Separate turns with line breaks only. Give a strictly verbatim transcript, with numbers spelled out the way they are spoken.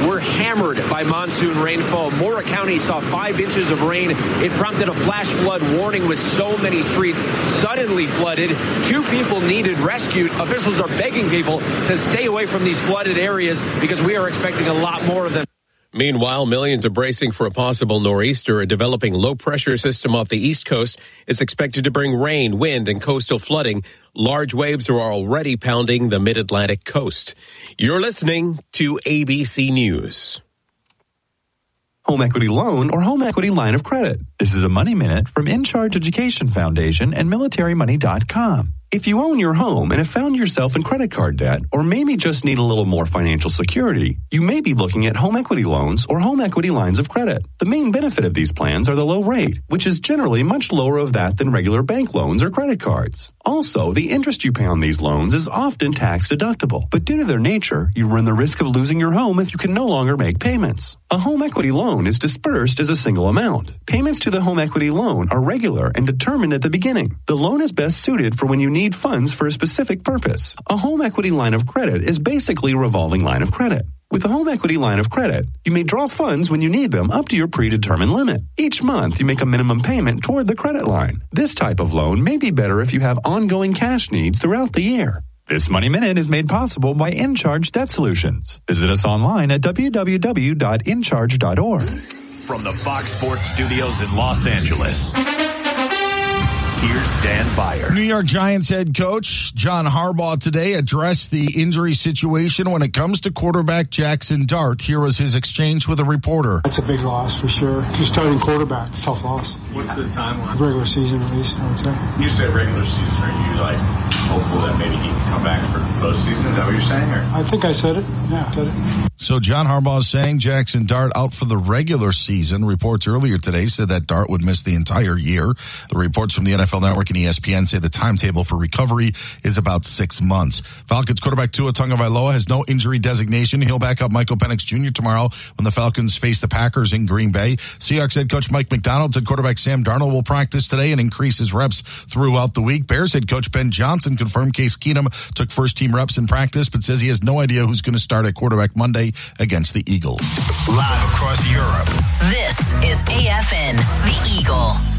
were hammered by monsoon rainfall. Mora County saw five inches of rain. It prompted a flash flood warning with so many streets suddenly flooded. Two people needed rescued. Officials are begging people to stay away from these flooded areas because we are expecting a lot more of them.
Meanwhile, millions are bracing for a possible nor'easter. A developing low-pressure system off the East Coast is expected to bring rain, wind, and coastal flooding. Large waves are already pounding the mid-Atlantic coast. You're listening to A B C News.
Home equity loan or home equity line of credit. This is a Money Minute from In Charge Education Foundation and military money dot com. If you own your home and have found yourself in credit card debt or maybe just need a little more financial security, you may be looking at home equity loans or home equity lines of credit. The main benefit of these plans are the low rate, which is generally much lower of that than regular bank loans or credit cards. Also, the interest you pay on these loans is often tax deductible, but due to their nature, you run the risk of losing your home if you can no longer make payments. A home equity loan is dispersed as a single amount. Payments to the home equity loan are regular and determined at the beginning. The loan is best suited for when you need funds for a specific purpose. A home equity line of credit is basically a revolving line of credit. With a home equity line of credit, you may draw funds when you need them up to your predetermined limit. Each month, you make a minimum payment toward the credit line. This type of loan may be better if you have ongoing cash needs throughout the year. This Money Minute is made possible by InCharge Debt Solutions. Visit us online at w w w dot in charge dot org.
From the Fox Sports Studios in Los Angeles, here's Dan Byer.
New York Giants head coach John Harbaugh today addressed the injury situation when it comes to quarterback Jackson Dart. Here was his exchange with a reporter.
That's a big loss for sure. You're starting quarterback, it's a tough loss.
What's the timeline?
Regular season at least, I would say.
You say regular season. Are you like hopeful that maybe he can come back for postseason? Is that what you're saying? Or?
I think I said it. Yeah, I said it.
So John Harbaugh is saying Jackson Dart out for the regular season. Reports earlier today said that Dart would miss the entire year. The reports from the N F L Network and E S P N say the timetable for recovery is about six months. Falcons quarterback Tua Tagovailoa has no injury designation. He'll back up Michael Penix Junior tomorrow when the Falcons face the Packers in Green Bay. Seahawks head coach Mike McDonald said quarterback Sam Darnold will practice today and increase his reps throughout the week. Bears head coach Ben Johnson confirmed Case Keenum took first team reps in practice, but says he has no idea who's going to start at quarterback Monday against the Eagles.
Live across Europe.
This is A F N, the Eagle.